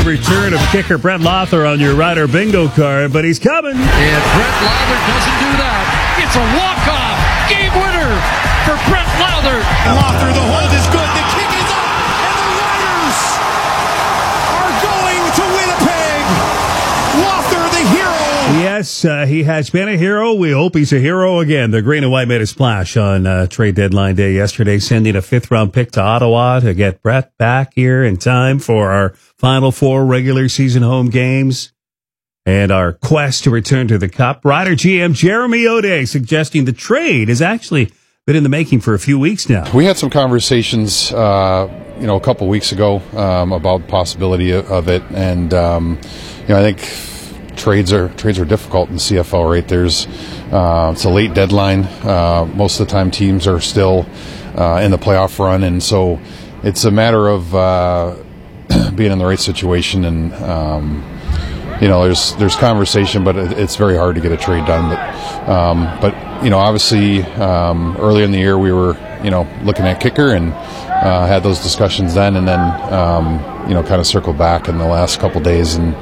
Return of kicker Brett Lawther on your Rider bingo card, but he's coming. And Brett Lawther doesn't do that. It's a walk-off game winner for Brett Lawther. Lawther, the hold is good. The kick is up, and the Riders are going to Winnipeg. Lawther, the hero. Yes, he has been a hero. We hope he's a hero again. The Green and White made a splash on trade deadline day yesterday, sending a fifth-round pick to Ottawa to get Brett back here in time for our Final Four regular season home games and our quest to return to the Cup. Rider GM Jeremy O'Day suggesting the trade has actually been in the making for a few weeks now. We had some conversations, a couple weeks ago about the possibility of it, and I think trades are difficult in the CFL. Right, it's a late deadline. Most of the time, teams are still in the playoff run, and so it's a matter of being in the right situation, and there's conversation, but it's very hard to get a trade done. But obviously early in the year we were looking at kicker and had those discussions then, and then kind of circled back in the last couple days and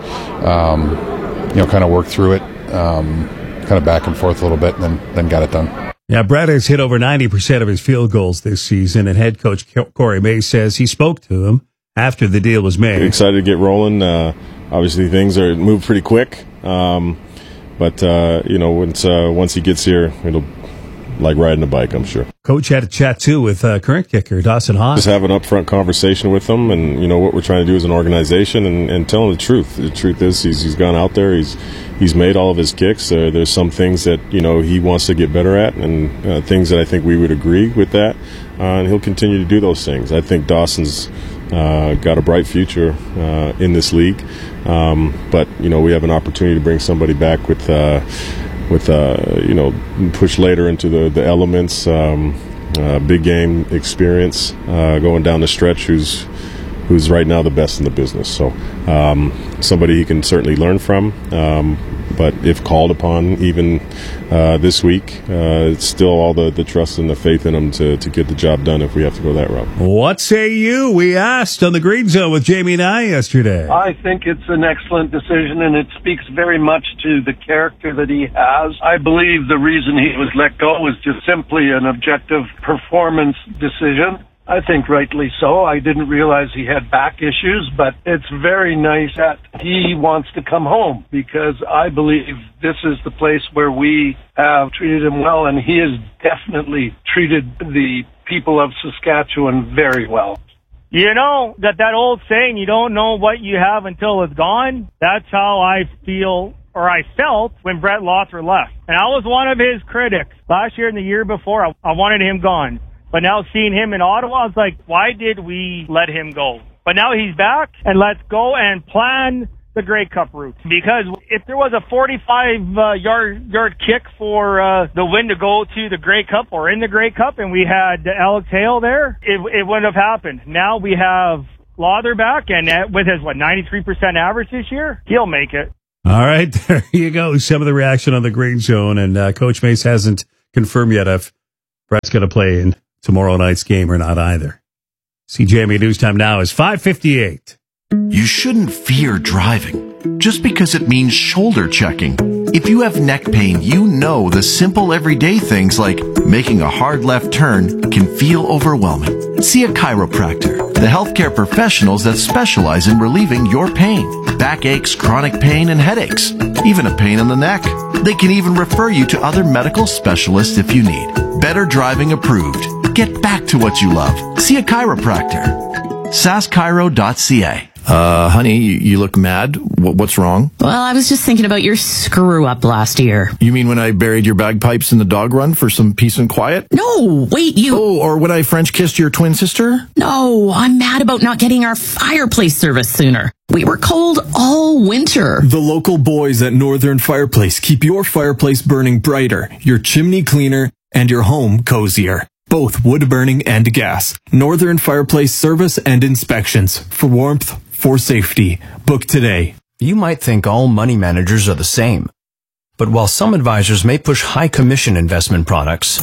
kind of worked through it, kind of back and forth a little bit, and then got it done. Yeah, Brett has hit over 90% of his field goals this season, and head coach Corey May says he spoke to him after the deal was made. Excited to get rolling. Obviously, things are moved pretty quick. But once he gets here, it'll like riding a bike, I'm sure. Coach had a chat, too, with current kicker Dawson Haas. Just have an upfront conversation with him, and, what we're trying to do as an organization, and tell him the truth. The truth is he's gone out there, he's made all of his kicks. There's some things that, he wants to get better at, and things that I think we would agree with that, and he'll continue to do those things. I think Dawson's got a bright future in this league, but we have an opportunity to bring somebody back with push later into the elements, big game experience, going down the stretch, who's right now the best in the business. So somebody he can certainly learn from, but if called upon even this week, it's still all the trust and the faith in him to get the job done if we have to go that route. What say you? We asked on the Green Zone with Jamie Nye yesterday. I think it's an excellent decision, and it speaks very much to the character that he has. I believe the reason he was let go was just simply an objective performance decision. I think rightly so. I didn't realize he had back issues, but it's very nice that he wants to come home, because I believe this is the place where we have treated him well, and he has definitely treated the people of Saskatchewan very well. That old saying, you don't know what you have until it's gone? That's how I feel, or I felt, when Brett Lawther left. And I was one of his critics. Last year and the year before, I wanted him gone. But now seeing him in Ottawa, I was like, why did we let him go? But now he's back, and let's go and plan the Grey Cup route. Because if there was a 45-yard kick for the win to go to the Grey Cup or in the Grey Cup, and we had Alex Hale there, it wouldn't have happened. Now we have Lawther back, and with his, 93% average this year, he'll make it. All right, there you go. Some of the reaction on the Green Zone, and Coach Mace hasn't confirmed yet if Brett's going to play in tomorrow night's game or not either. CJME News Time now is 5:58. You shouldn't fear driving just because it means shoulder checking. If you have neck pain, you know the simple everyday things like making a hard left turn can feel overwhelming. See a chiropractor, the healthcare professionals that specialize in relieving your pain, backaches, chronic pain, and headaches, even a pain in the neck. They can even refer you to other medical specialists if you need. Better Driving approved. Get back to what you love. See a chiropractor. SaskChiro.ca. Honey, you look mad. What's wrong? Well, I was just thinking about your screw-up last year. You mean when I buried your bagpipes in the dog run for some peace and quiet? No, wait, Oh, or when I French kissed your twin sister? No, I'm mad about not getting our fireplace service sooner. We were cold all winter. The local boys at Northern Fireplace keep your fireplace burning brighter, your chimney cleaner, and your home cozier. Both wood burning and gas. Northern Fireplace service and inspections. For warmth, for safety. Book today. You might think all money managers are the same. But while some advisors may push high commission investment products,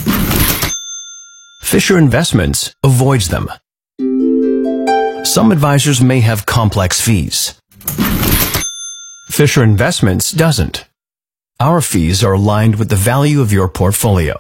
Fisher Investments avoids them. Some advisors may have complex fees. Fisher Investments doesn't. Our fees are aligned with the value of your portfolio.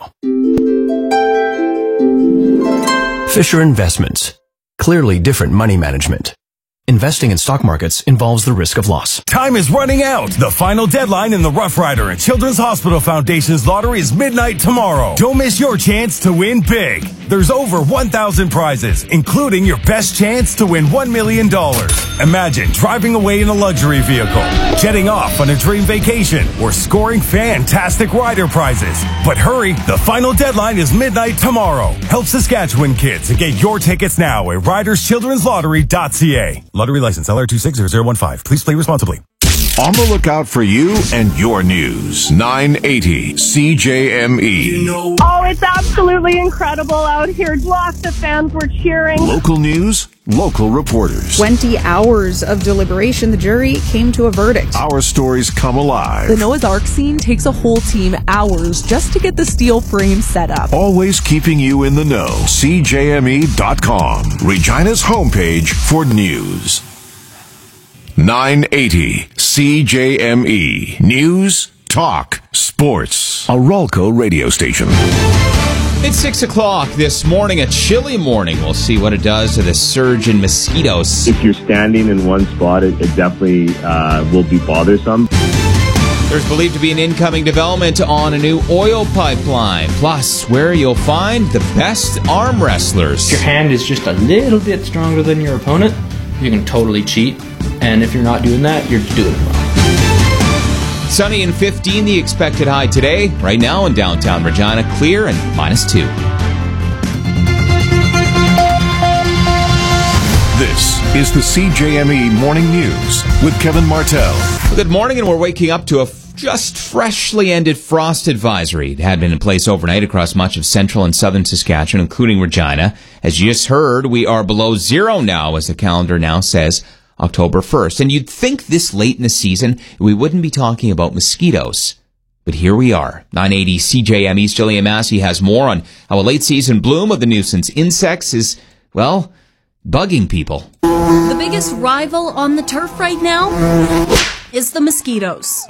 Fisher Investments. Clearly different money management. Investing in stock markets involves the risk of loss. Time is running out. The final deadline in the Rough Rider and Children's Hospital Foundation's lottery is midnight tomorrow. Don't miss your chance to win big. There's over 1,000 prizes, including your best chance to win $1 million. Imagine driving away in a luxury vehicle, jetting off on a dream vacation, or scoring fantastic rider prizes. But hurry, the final deadline is midnight tomorrow. Help Saskatchewan kids and get your tickets now at riderschildrenslottery.ca. Lottery license LR260015. Please play responsibly. On the lookout for you and your news. 980 CJME. Oh, it's absolutely incredible out here. Lots of fans were cheering. Local news, local reporters. 20 hours of deliberation, the jury came to a verdict. Our stories come alive. The Noah's Ark scene takes a whole team hours just to get the steel frame set up. Always keeping you in the know. CJME.com. Regina's homepage for news. 980 CJME. News, talk, sports. A Rolco radio station. It's 6 o'clock this morning, a chilly morning. We'll see what it does to the surge in mosquitoes. If you're standing in one spot, it definitely will be bothersome. There's believed to be an incoming development on a new oil pipeline, plus where you'll find the best arm wrestlers. If your hand is just a little bit stronger than your opponent, you can totally cheat. And if you're not doing that, you're doing it wrong. Sunny and 15, the expected high today. Right now in downtown Regina, clear and -2. This is the CJME Morning News with Kevin Martell. Good morning, and we're waking up to a just freshly ended frost advisory. It had been in place overnight across much of central and southern Saskatchewan, including Regina. As you just heard, we are below zero now, as the calendar now says October 1st. And you'd think this late in the season, we wouldn't be talking about mosquitoes. But here we are. 980 CJME's Jillian Massey has more on how a late season bloom of the nuisance insects is, well, bugging people. The biggest rival on the turf right now is the mosquitoes.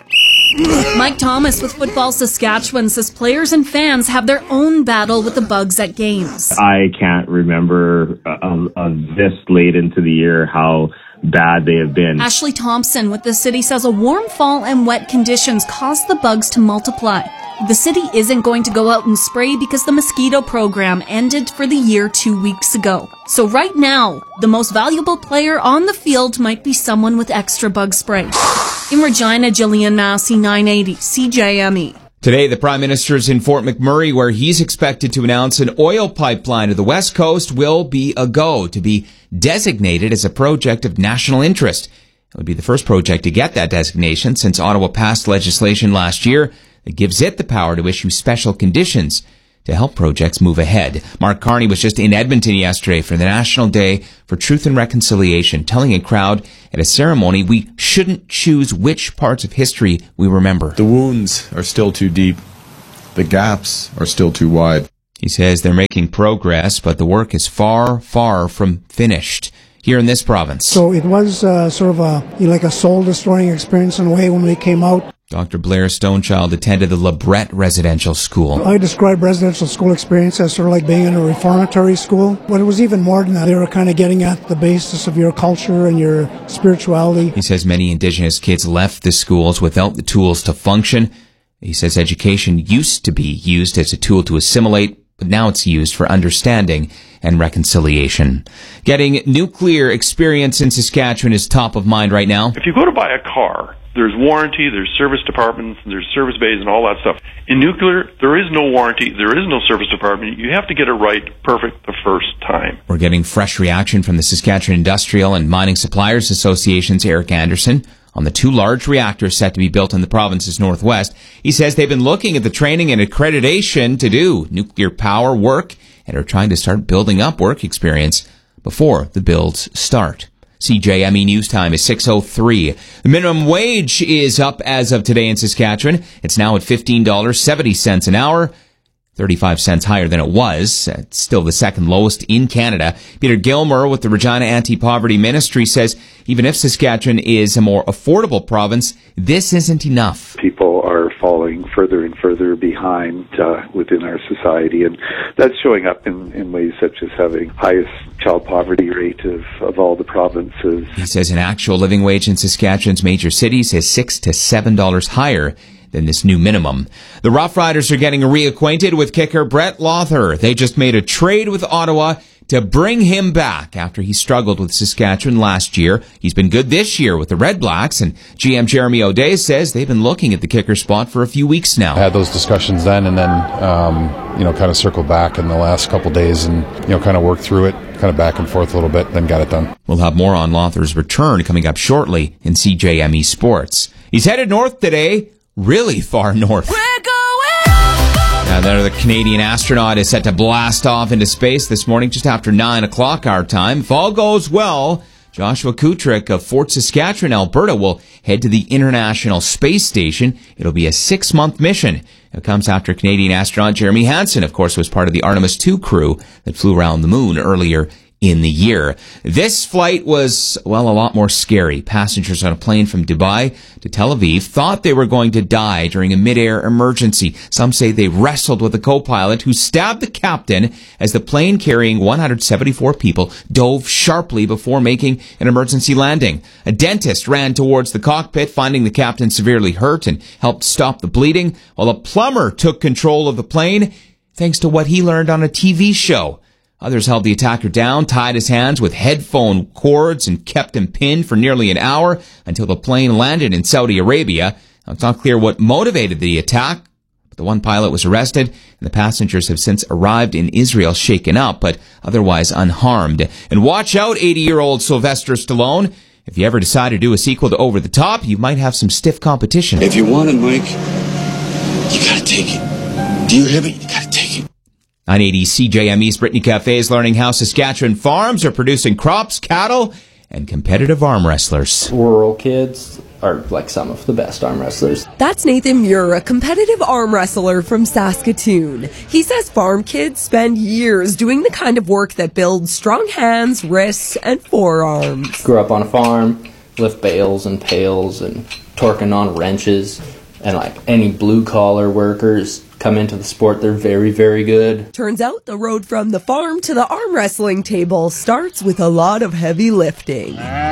Mike Thomas with Football Saskatchewan says players and fans have their own battle with the bugs at games. I can't remember this late into the year how bad they have been. Ashley Thompson with the city says a warm fall and wet conditions caused the bugs to multiply. The city isn't going to go out and spray because the mosquito program ended for the year 2 weeks ago. So right now, the most valuable player on the field might be someone with extra bug spray. In Regina, Jillian Massey, 980 CJME. Today, the Prime Minister's in Fort McMurray, where he's expected to announce an oil pipeline to the West Coast will be a go, to be designated as a project of national interest. It would be the first project to get that designation since Ottawa passed legislation last year that gives it the power to issue special conditions to help projects move ahead. Mark Carney was just in Edmonton yesterday for the National Day for Truth and Reconciliation, telling a crowd at a ceremony we shouldn't choose which parts of history we remember. The wounds are still too deep. The gaps are still too wide. He says they're making progress, but the work is far, far from finished here in this province. So it was sort of like a soul-destroying experience in a way when we came out. Dr. Blair Stonechild attended the LeBret Residential School. I describe residential school experience as sort of like being in a reformatory school, but it was even more than that. They were kind of getting at the basis of your culture and your spirituality. He says many Indigenous kids left the schools without the tools to function. He says education used to be used as a tool to assimilate, but now it's used for understanding and reconciliation. Getting nuclear experience in Saskatchewan is top of mind right now. If you go to buy a car, there's warranty, there's service departments, there's service bays and all that stuff. In nuclear, there is no warranty, there is no service department. You have to get it right, perfect, the first time. We're getting fresh reaction from the Saskatchewan Industrial and Mining Suppliers Association's Eric Anderson on the 2 large reactors set to be built in the province's northwest. He says they've been looking at the training and accreditation to do nuclear power work and are trying to start building up work experience before the builds start. CJME News Time is 6:03. The minimum wage is up as of today in Saskatchewan. It's now at $15.70 an hour. 35 cents higher than it was. It's still the second lowest in Canada. Peter Gilmer with the Regina Anti-Poverty Ministry says even if Saskatchewan is a more affordable province, this isn't enough. People are falling further and further behind within our society, and that's showing up in ways such as having highest child poverty rate of all the provinces. He says an actual living wage in Saskatchewan's major cities is $6 to $7 higher than this new minimum. The Rough Riders are getting reacquainted with kicker Brett Lawther. They just made a trade with Ottawa to bring him back after he struggled with Saskatchewan last year. He's been good this year with the Red Blacks, and GM Jeremy O'Day says they've been looking at the kicker spot for a few weeks now. I had those discussions then, and then kind of circled back in the last couple days and kind of worked through it, kind of back and forth a little bit, then got it done. We'll have more on Lawther's return coming up shortly in CJME Sports. He's headed north today, really far north. Now, the Canadian astronaut is set to blast off into space this morning just after 9 o'clock our time. If all goes well, Joshua Kutrick of Fort Saskatchewan, Alberta, will head to the International Space Station. It'll be a 6-month mission. It comes after Canadian astronaut Jeremy Hansen, of course, was part of the Artemis II crew that flew around the moon earlier in the year. This flight was, a lot more scary. Passengers on a plane from Dubai to Tel Aviv thought they were going to die during a mid-air emergency. Some say they wrestled with the co-pilot who stabbed the captain as the plane carrying 174 people dove sharply before making an emergency landing. A dentist ran towards the cockpit, finding the captain severely hurt and helped stop the bleeding, while a plumber took control of the plane thanks to what he learned on a TV show. Others held the attacker down, tied his hands with headphone cords, and kept him pinned for nearly an hour until the plane landed in Saudi Arabia. Now, it's not clear what motivated the attack, but the one pilot was arrested, and the passengers have since arrived in Israel shaken up, but otherwise unharmed. And watch out, 80-year-old Sylvester Stallone. If you ever decide to do a sequel to Over the Top, you might have some stiff competition. If you want it, Mike, you gotta take it. Do you hear me? You gotta take it. 980 CJME's Brittany Cafe is learning how Saskatchewan farms are producing crops, cattle, and competitive arm wrestlers. Rural kids are like some of the best arm wrestlers. That's Nathan Muir, a competitive arm wrestler from Saskatoon. He says farm kids spend years doing the kind of work that builds strong hands, wrists, and forearms. Grew up on a farm, lift bales and pails and torquing on wrenches, and like any blue-collar workers come into the sport, they're very, very good. Turns out the road from the farm to the arm wrestling table starts with a lot of heavy lifting.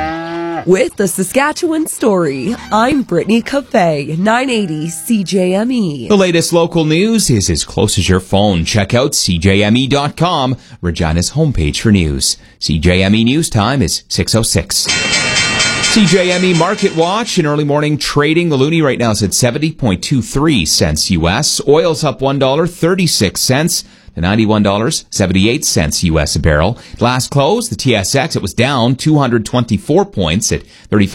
With the Saskatchewan Story, I'm Brittany Cafe, 980 CJME. The latest local news is as close as your phone. Check out CJME.com, Regina's homepage for news. CJME News Time is 6:06. CJME Market Watch in early morning trading. The loonie right now is at 70.23 cents U.S. Oil's up $1.36 to $91.78 U.S. a barrel. Last close, the TSX, it was down 224 points at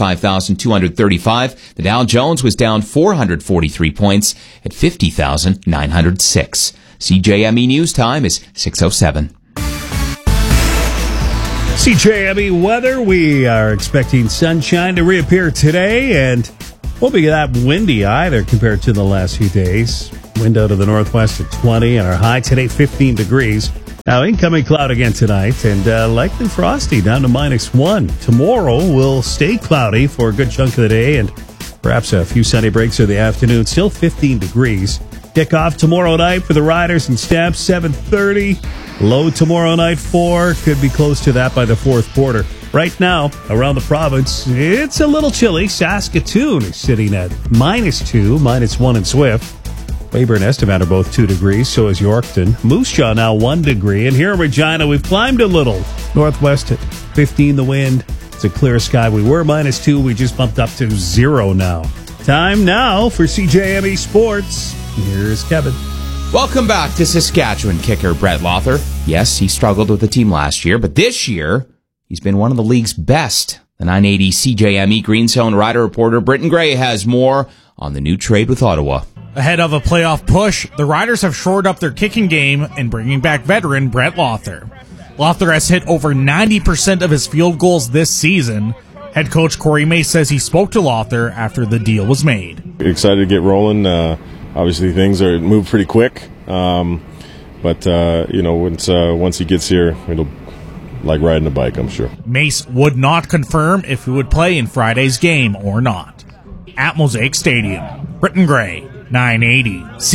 35,235. The Dow Jones was down 443 points at 50,906. CJME News Time is 6:07. CJME weather, we are expecting sunshine to reappear today, and won't be that windy either compared to the last few days. Wind out of the northwest at 20, and our high today 15 degrees. Now, incoming cloud again tonight, and likely frosty down to -1. Tomorrow will stay cloudy for a good chunk of the day, and perhaps a few sunny breaks in the afternoon. Still 15 degrees. Kickoff tomorrow night for the Riders and Stamps, 7:30. Low tomorrow night, 4. Could be close to that by the fourth quarter. Right now, around the province, it's a little chilly. Saskatoon is sitting at -2, -1 in Swift. Weyburn and Estevan are both 2 degrees, so is Yorkton. Moose Jaw now 1 degree. And here in Regina, we've climbed a little. Northwest at 15 the wind. It's a clear sky. We were -2. We just bumped up to 0 now. Time now for CJME Sports. Here's Kevin. Welcome back to Saskatchewan kicker Brett Lawther. Yes, he struggled with the team last year, but this year, he's been one of the league's best. The 980 CJME Green Zone Rider reporter Britton Gray has more on the new trade with Ottawa. Ahead of a playoff push, the Riders have shored up their kicking game and bringing back veteran Brett Lawther. Lawther has hit over 90% of his field goals this season. Head coach Corey May says he spoke to Lawther after the deal was made. Excited to get rolling. Obviously, things are moved pretty quick. But, once he gets here, it'll like riding a bike, I'm sure. Mace would not confirm if he would play in Friday's game or not. At Mosaic Stadium, Britton Gray, 980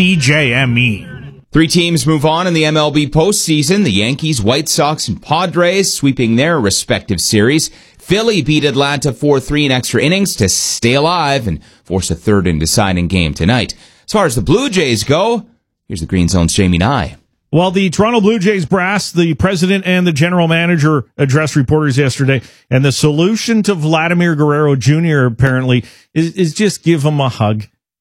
CJME. 3 teams move on in the MLB postseason. The Yankees, White Sox, and Padres sweeping their respective series. Philly beat Atlanta 4-3 in extra innings to stay alive and force a third and deciding game tonight. As far as the Blue Jays go, here's the Green Zone's Jamie Nye. Well, the Toronto Blue Jays brass, the president and the general manager addressed reporters yesterday, and the solution to Vladimir Guerrero Jr. apparently is just give him a hug.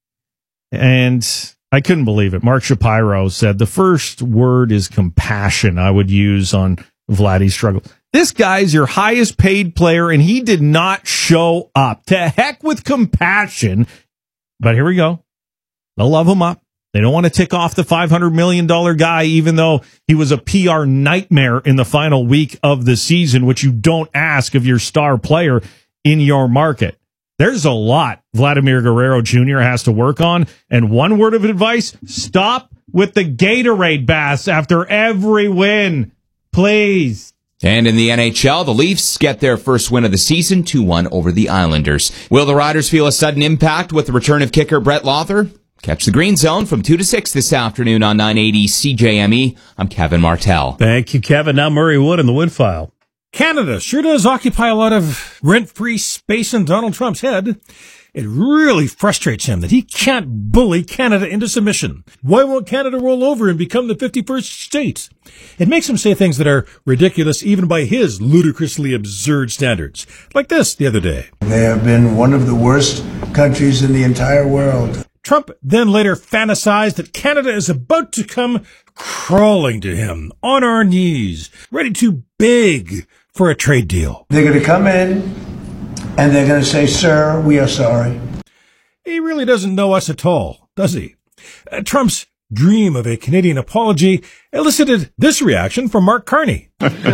And I couldn't believe it. Mark Shapiro said the first word is compassion I would use on Vladdy's struggle. This guy's your highest paid player, and he did not show up. To heck with compassion. But here we go. They'll love him up. They don't want to tick off the $500 million guy, even though he was a PR nightmare in the final week of the season, which you don't ask of your star player in your market. There's a lot Vladimir Guerrero Jr. has to work on. And one word of advice, stop with the Gatorade baths after every win. Please. And in the NHL, the Leafs get their first win of the season, 2-1 over the Islanders. Will the Riders feel a sudden impact with the return of kicker Brett Lothar? Catch the Green Zone from 2 to 6 this afternoon on 980 CJME. I'm Kevin Martell. Thank you, Kevin. Now Murray Wood in the Woodfile. Canada sure does occupy a lot of rent-free space in Donald Trump's head. It really frustrates him that he can't bully Canada into submission. Why won't Canada roll over and become the 51st state? It makes him say things that are ridiculous even by his ludicrously absurd standards. Like this the other day. They have been one of the worst countries in the entire world. Trump then later fantasized that Canada is about to come crawling to him on our knees, ready to beg for a trade deal. They're going to come in and they're going to say, "Sir, we are sorry." He really doesn't know us at all, does he? Trump's dream of a Canadian apology elicited this reaction from Mark Carney.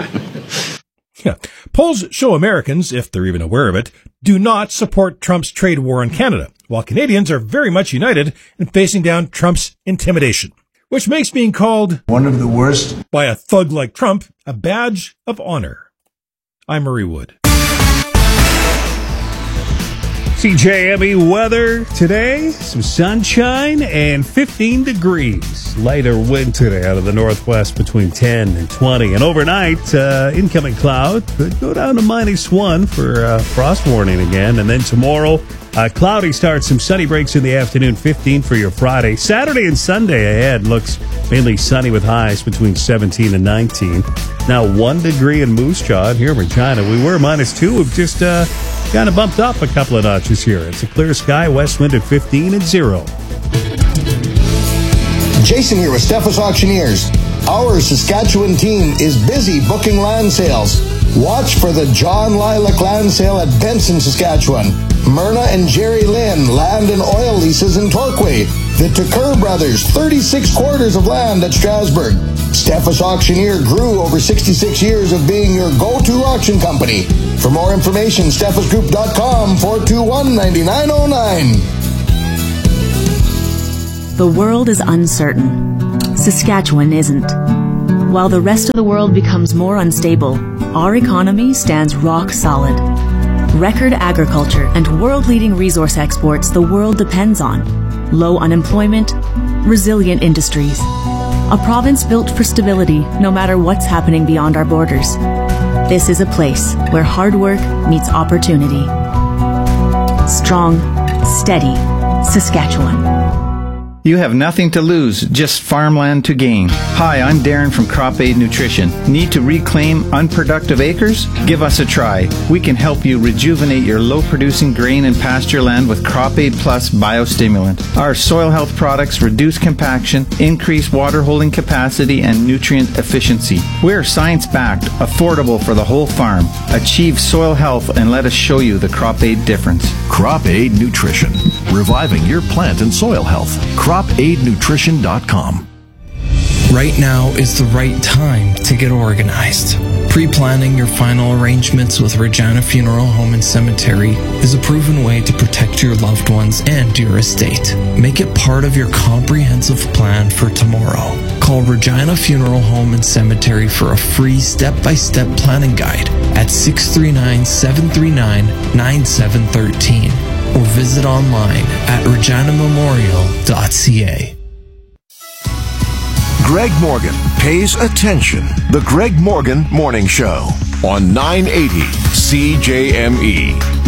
Yeah. Polls show Americans, if they're even aware of it, do not support Trump's trade war in Canada, while Canadians are very much united in facing down Trump's intimidation, which makes being called one of the worst by a thug like Trump a badge of honor. I'm Murray Wood. CJME weather today, some sunshine and 15 degrees. Lighter wind today out of the northwest between 10 and 20. And overnight, incoming cloud could go down to -1 for frost warning again. And then tomorrow, cloudy start, some sunny breaks in the afternoon, 15 for your Friday. Saturday and Sunday ahead looks mainly sunny with highs between 17 and 19. Now 1 degree in Moose Jaw. And here in Regina, we were -2. We've just kind of bumped up a couple of notches here. It's a clear sky, west wind at 15 and 0. Jason here with Steffes Auctioneers. Our Saskatchewan team is busy booking land sales. Watch for the John Lilac Land Sale at Benson, Saskatchewan. Myrna and Jerry Lynn land and oil leases in Torquay. The Tucker Brothers, 36 quarters of land at Strasbourg. Steffes Auctioneer grew over 66 years of being your go-to auction company. For more information, steffesgroup.com, 421-9909. The world is uncertain. Saskatchewan isn't. While the rest of the world becomes more unstable, our economy stands rock solid. Record agriculture and world-leading resource exports the world depends on. Low unemployment, resilient industries. A province built for stability no matter what's happening beyond our borders. This is a place where hard work meets opportunity. Strong, steady, Saskatchewan. You have nothing to lose, just farmland to gain. Hi, I'm Darren from Crop Aid Nutrition. Need to reclaim unproductive acres? Give us a try. We can help you rejuvenate your low-producing grain and pasture land with Crop Aid Plus biostimulant. Our soil health products reduce compaction, increase water holding capacity, and nutrient efficiency. We're science-backed, affordable for the whole farm. Achieve soil health and let us show you the Crop Aid difference. Crop Aid Nutrition, reviving your plant and soil health. CropAidNutrition.com. Right now is the right time to get organized. Pre-planning your final arrangements with Regina Funeral Home and Cemetery is a proven way to protect your loved ones and your estate. Make it part of your comprehensive plan for tomorrow. Call Call Regina Funeral Home and Cemetery for a free step-by-step planning guide at 639-739-9713 or visit online at reginamemorial.ca. Greg Morgan pays attention. The Greg Morgan Morning Show on 980 CJME.